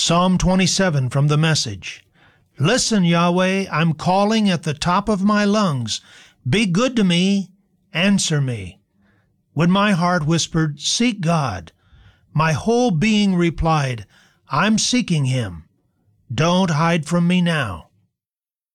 Psalm 27 from the Message. Listen, Yahweh, I'm calling at the top of my lungs. Be good to me, answer me. When my heart whispered, seek God, my whole being replied, I'm seeking Him. Don't hide from me now.